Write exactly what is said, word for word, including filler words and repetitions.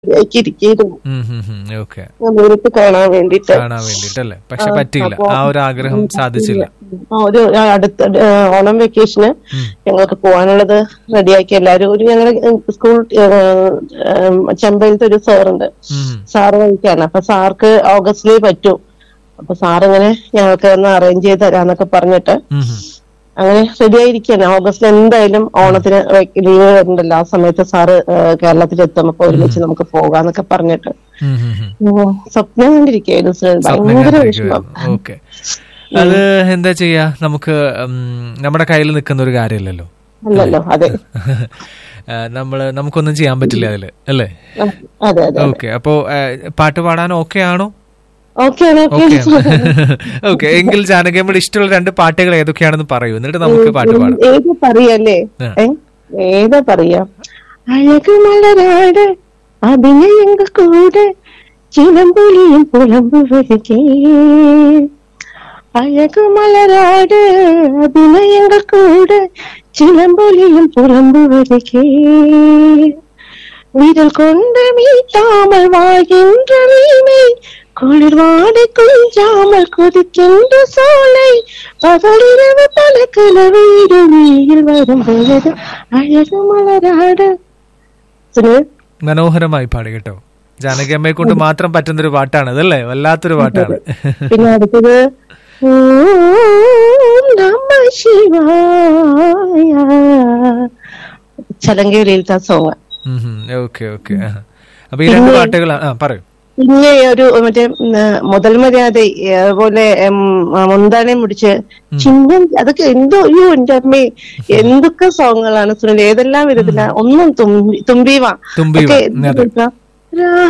ഇരിക്കുന്നു ഓക്കെ, നേരിട്ട് കാണാൻ വേണ്ടിട്ട്. കാണാൻ വേണ്ടിട്ടല്ലേ? പക്ഷെ പറ്റിയില്ല, ആ ഒരു ആഗ്രഹം സാധിച്ചില്ല. ഒരു അടുത്ത ഓണം വെക്കേഷന് ഞങ്ങൾക്ക് പോകാനുള്ളത് റെഡിയാക്കി എല്ലാരും. ഒരു ഞങ്ങളുടെ സ്കൂൾ ചെമ്പയിലത്തെ ഒരു സാറുണ്ട്, സാറ് വഹിക്കാണ്. അപ്പൊ സാർക്ക് ഓഗസ്റ്റിലേ പറ്റൂ. അപ്പൊ സാറിങ്ങനെ ഞങ്ങൾക്ക് ഒന്ന് അറേഞ്ച് ചെയ്ത് തരാന്നൊക്കെ പറഞ്ഞിട്ട് അങ്ങനെ റെഡി ആയിരിക്കാണ്. ഓഗസ്റ്റിൽ എന്തായാലും ഓണത്തിന് ലീവ് വരുന്നുണ്ടല്ലോ, ആ സമയത്ത് സാറ് കേരളത്തിലെത്തും. അപ്പൊ ഒരുമിച്ച് നമുക്ക് പോകാന്നൊക്കെ പറഞ്ഞിട്ട് സ്വപ്നം കണ്ടിരിക്കുകയായിരുന്നു. ഭയങ്കര വിഷമം. ഓക്കെ, അത് എന്താ ചെയ്യാ, നമുക്ക് നമ്മുടെ കയ്യിൽ നിൽക്കുന്ന ഒരു കാര്യമല്ലല്ലോ. അല്ലല്ലോ, അതെ. നമ്മള് നമുക്കൊന്നും ചെയ്യാൻ പറ്റില്ല അതില്, അല്ലേ? അതെ അതെ. ഓക്കെ, അപ്പോ പാട്ട് പാടാൻ ഓക്കെ ആണോ? ഓക്കെ, എങ്കിൽ ജാനകിയമ്മയുടെ ഇഷ്ടമുള്ള രണ്ട് പാട്ടുകൾ ഏതൊക്കെയാണെന്ന് പറയൂ, എന്നിട്ട് നമുക്ക് പാട്ട് പാടാം. ഏത് പറയല്ലേ? ഏതാ പറയാ? അഴകുമലരാട് അഭിനയങ്ങൾ കൂടെ ചിലമ്പൊലിയും പുലമ്പുവരുകേ, അഴകുമലരാട് അഭിനയങ്ങൾ കൂടെ ചിലമ്പൊലിയും പുലമ്പുവരുകേ, വിരൽ കൊണ്ട് மீட்டாமல் வாழ்கின்ற நீமை குளிர் வாடை கொஞ்சாமல் கொதிக்கின்ற சோலை பகலிரவு பழக்கல வீடு நீயில் வரும் பொழுது அழகு மலராട്. മനോഹരമായി പാടി കേട്ടോ. ജാനകിയമ്മയെ കൊണ്ട് മാത്രം പറ്റുന്നൊരു പാട്ടാണ് അതല്ലേ? വല്ലാത്തൊരു പാട്ടാണ്. പിന്നെ അടുത്തത് നമ ശിവായ, ചലങ്കയിലത്തെ സോങ്. ഓക്കെ ഓക്കെ, അപ്പൊ ഈ രണ്ട് പാട്ടുകൾ പറയൂ. പിന്നെ ഒരു മറ്റേ മുതൽ മര്യാദ, അതുപോലെ മുന്താനെ മുടിച്ച് ചിഹ്നം, അതൊക്കെ എന്തോ, അയ്യോ എന്റെ അമ്മേ, എന്തൊക്കെ സോങ്ങുകളാണ് സുനിൽ, ഏതെല്ലാം വിധത്തില. ഒന്നും തുമ്പി തുമ്പീവ ഒക്കെ